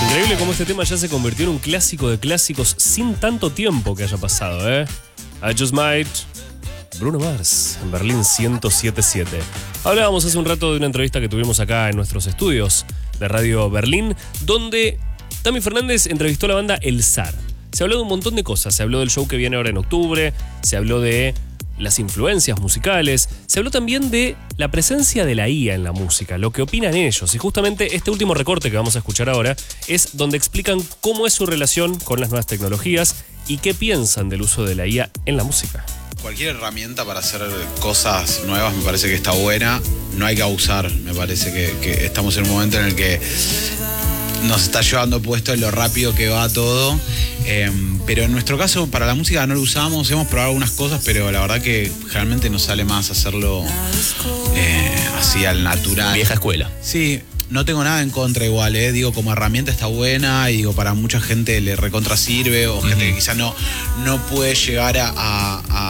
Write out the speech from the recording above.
Increíble cómo este tema ya se convirtió en un clásico de clásicos sin tanto tiempo que haya pasado, ¿eh? I Just Might, Bruno Mars, en Berlín 107.7. Hablábamos hace un rato de una entrevista que tuvimos acá en nuestros estudios de Radio Berlín, donde Tami Fernández entrevistó a la banda El Zar. Se habló de un montón de cosas, se habló del show que viene ahora en octubre, se habló de las influencias musicales, se habló también de la presencia de la IA en la música, lo que opinan ellos. Y justamente este último recorte que vamos a escuchar ahora es donde explican cómo es su relación con las nuevas tecnologías y qué piensan del uso de la IA en la música. Cualquier herramienta para hacer cosas nuevas me parece que está buena, no hay que abusar. Me parece que estamos en un momento en el que nos está llevando puesto en lo rápido que va todo. Pero en nuestro caso, para la música no lo usamos, hemos probado algunas cosas, pero la verdad que generalmente nos sale más hacerlo así al natural. Vieja escuela. Sí, no tengo nada en contra igual, digo, como herramienta está buena y digo, para mucha gente le recontra sirve o gente que quizás no puede llegar a